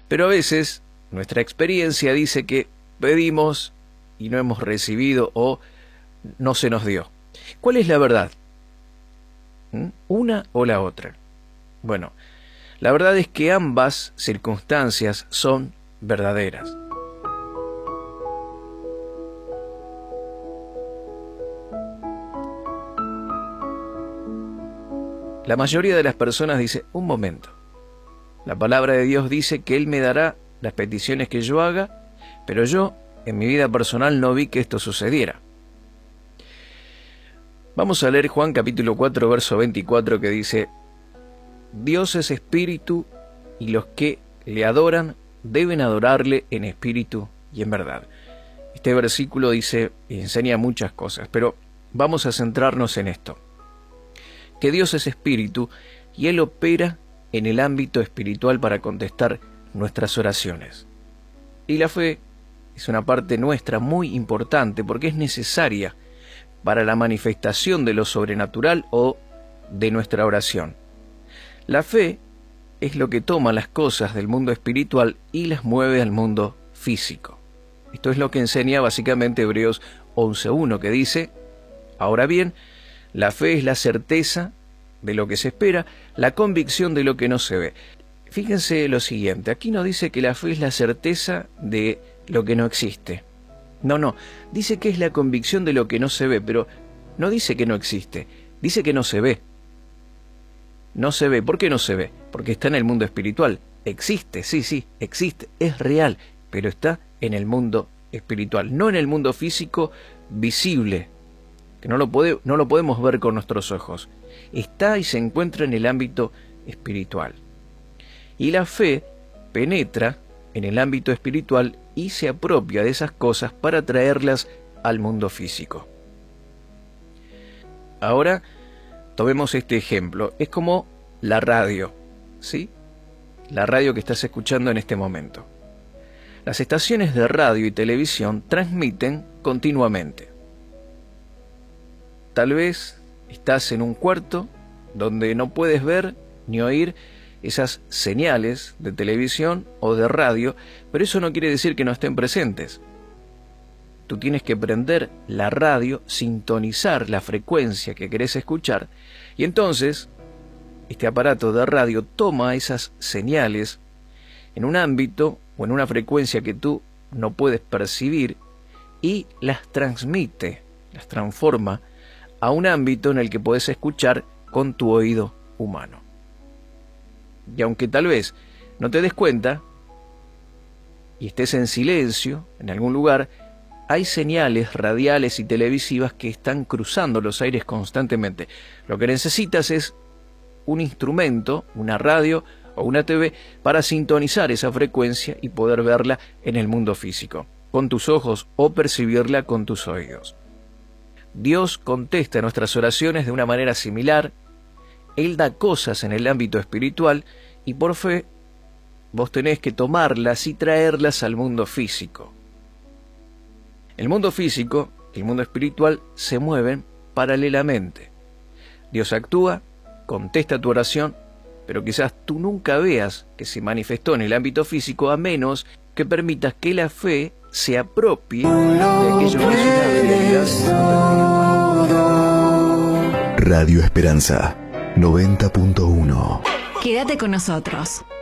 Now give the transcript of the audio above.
Pero a veces nuestra experiencia dice que pedimos y no hemos recibido o no se nos dio. ¿Cuál es la verdad? ¿Una o la otra? Bueno, la verdad es que ambas circunstancias son verdaderas. La mayoría de las personas dice, un momento, la palabra de Dios dice que Él me dará las peticiones que yo haga, pero yo en mi vida personal no vi que esto sucediera. Vamos a leer Juan capítulo 4, verso 24, que dice, Dios es espíritu y los que le adoran deben adorarle en espíritu y en verdad. Este versículo dice y enseña muchas cosas, pero vamos a centrarnos en esto. Que Dios es espíritu y Él opera en el ámbito espiritual para contestar nuestras oraciones. Y la fe es una parte nuestra muy importante porque es necesaria para la manifestación de lo sobrenatural o de nuestra oración. La fe es lo que toma las cosas del mundo espiritual y las mueve al mundo físico. Esto es lo que enseña básicamente Hebreos 11.1, que dice, ahora bien, la fe es la certeza de lo que se espera, la convicción de lo que no se ve. Fíjense lo siguiente, aquí no dice que la fe es la certeza de lo que no existe. No, dice que es la convicción de lo que no se ve, pero no dice que no existe, dice que no se ve. No se ve, ¿por qué no se ve? Porque está en el mundo espiritual. Existe, sí, existe, es real, pero está en el mundo espiritual, no en el mundo físico visible, que no lo podemos ver con nuestros ojos. Está y se encuentra en el ámbito espiritual. Y la fe penetra en el ámbito espiritual y se apropia de esas cosas para traerlas al mundo físico. Ahora, tomemos este ejemplo. Es como la radio, ¿sí? La radio que estás escuchando en este momento. Las estaciones de radio y televisión transmiten continuamente. Tal vez estás en un cuarto donde no puedes ver ni oír esas señales de televisión o de radio, pero eso no quiere decir que no estén presentes. Tú tienes que prender la radio, sintonizar la frecuencia que querés escuchar, y entonces este aparato de radio toma esas señales en un ámbito o en una frecuencia que tú no puedes percibir y las transmite, las transforma a un ámbito en el que podés escuchar con tu oído humano. Y aunque tal vez no te des cuenta y estés en silencio en algún lugar, hay señales radiales y televisivas que están cruzando los aires constantemente. Lo que necesitas es un instrumento, una radio o una TV para sintonizar esa frecuencia y poder verla en el mundo físico, con tus ojos o percibirla con tus oídos. Dios contesta nuestras oraciones de una manera similar. Él da cosas en el ámbito espiritual y por fe vos tenés que tomarlas y traerlas al mundo físico. El mundo físico y el mundo espiritual se mueven paralelamente. Dios actúa, contesta tu oración, pero quizás tú nunca veas que se manifestó en el ámbito físico a menos que permitas que la fe se apropie de aquello que es una realidad. Radio Esperanza 90.1. Quédate con nosotros.